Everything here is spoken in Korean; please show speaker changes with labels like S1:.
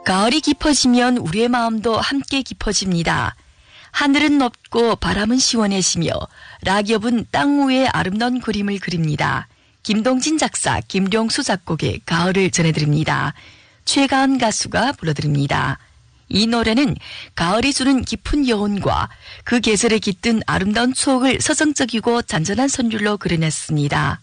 S1: 가을이 깊어지면 우리의 마음도 함께 깊어집니다. 하늘은 높고 바람은 시원해지며 낙엽은 땅 위에 아름다운 그림을 그립니다. 김동진 작사, 김룡수 작곡의 가을을 전해드립니다. 최가은 가수가 불러드립니다. 이 노래는 가을이 주는 깊은 여운과 그 계절에 깃든 아름다운 추억을 서정적이고 잔잔한 선율로 그려냈습니다.